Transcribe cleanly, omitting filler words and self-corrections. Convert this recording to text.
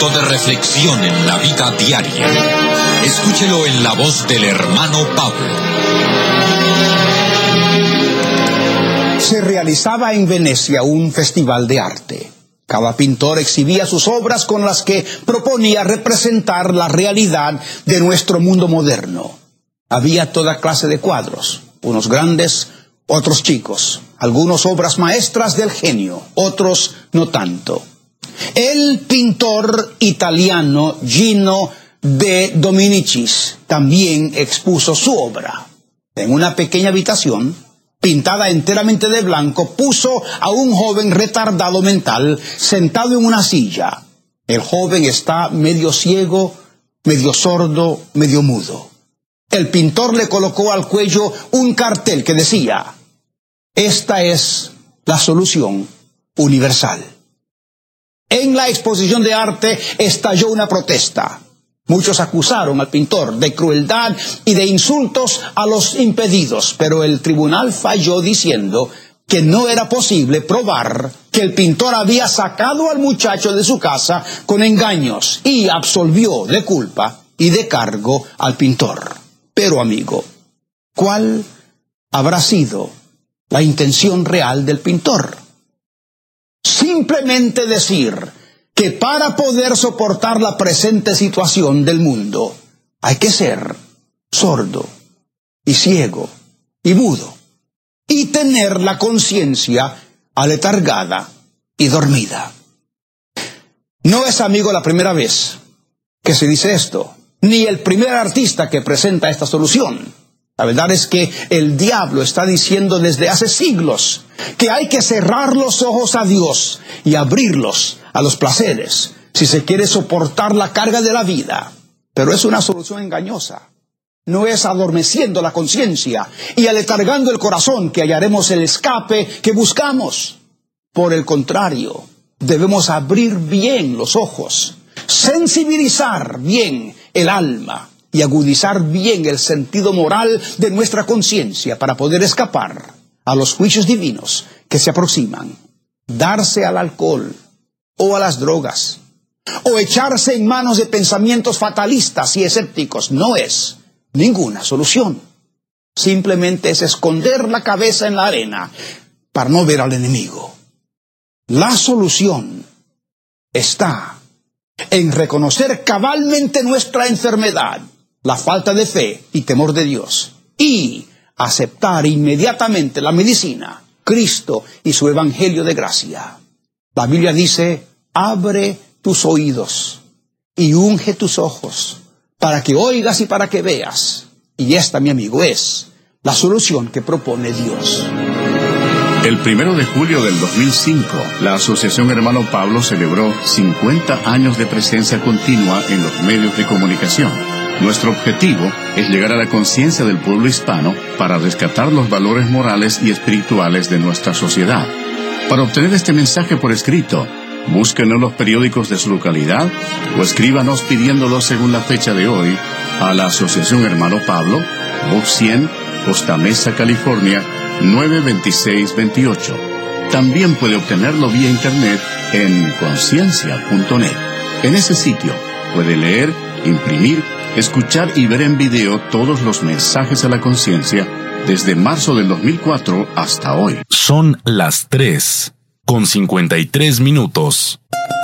momento de reflexión en la vida diaria. Escúchelo en la voz del hermano Pablo. Se realizaba en Venecia un festival de arte. Cada pintor exhibía sus obras con las que proponía representar la realidad de nuestro mundo moderno. Había toda clase de cuadros, unos grandes, otros chicos, algunos obras maestras del genio, otros no tanto. El pintor italiano Gino de Dominicis también expuso su obra. En una pequeña habitación, pintada enteramente de blanco, puso a un joven retardado mental sentado en una silla. El joven está medio ciego, medio sordo, medio mudo. El pintor le colocó al cuello un cartel que decía: esta es la solución universal. En la exposición de arte estalló una protesta. Muchos acusaron al pintor de crueldad y de insultos a los impedidos, pero el tribunal falló diciendo que no era posible probar que el pintor había sacado al muchacho de su casa con engaños y absolvió de culpa y de cargo al pintor. Pero, amigo, ¿cuál habrá sido la intención real del pintor? Simplemente decir que para poder soportar la presente situación del mundo hay que ser sordo y ciego y mudo y tener la conciencia aletargada y dormida. No es, amigo, la primera vez que se dice esto, ni el primer artista que presenta esta solución. La verdad es que el diablo está diciendo desde hace siglos que hay que cerrar los ojos a Dios y abrirlos a los placeres si se quiere soportar la carga de la vida. Pero es una solución engañosa. No es adormeciendo la conciencia y aletargando el corazón que hallaremos el escape que buscamos. Por el contrario, debemos abrir bien los ojos, sensibilizar bien el alma y agudizar bien el sentido moral de nuestra conciencia para poder escapar a los juicios divinos que se aproximan. Darse al alcohol o a las drogas o echarse en manos de pensamientos fatalistas y escépticos no es ninguna solución. Simplemente es esconder la cabeza en la arena para no ver al enemigo. La solución está en reconocer cabalmente nuestra enfermedad, la falta de fe y temor de Dios, y aceptar inmediatamente la medicina, Cristo y su evangelio de gracia. La Biblia dice: abre tus oídos y unge tus ojos para que oigas y para que veas. Y esta, mi amigo, es la solución que propone Dios. El 1 de julio del 2005, la Asociación Hermano Pablo celebró 50 años de presencia continua en los medios de comunicación. Nuestro objetivo es llegar a la conciencia del pueblo hispano para rescatar los valores morales y espirituales de nuestra sociedad. Para obtener este mensaje por escrito, búsquenos en los periódicos de su localidad o escríbanos pidiéndolo según la fecha de hoy a la Asociación Hermano Pablo, Box 100, Costa Mesa, California, 92628. También puede obtenerlo vía internet en conciencia.net. En ese sitio puede leer, imprimir, escuchar y ver en video todos los mensajes a la conciencia desde marzo del 2004 hasta hoy. Son las 3:53.